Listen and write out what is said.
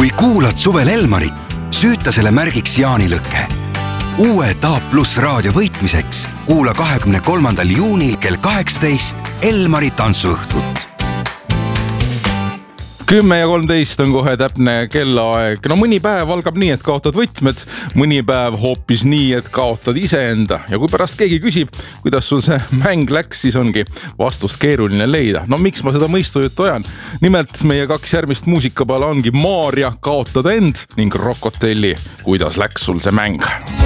Kui kuulad suvel Elmarit, süüta selle märgiks jaanilõkke. Uue Taap Plus raadio võitmiseks kuula 23. juunil kell 18 Elmari tantsuõhtut. 10:13 on kohe täpne kellaaeg. No mõni päev algab nii, et kaotad võtmed, mõni päev hoopis nii, et kaotad iseenda. Ja kui pärast keegi küsib, kuidas sul see mäng läks, siis ongi vastust keeruline leida. No miks ma seda mõistujuttu ajan? Nimelt meie 2 järgmist muusikapala ongi Maarja Kaotada end ning Rokotelli Kuidas läks sul see mäng.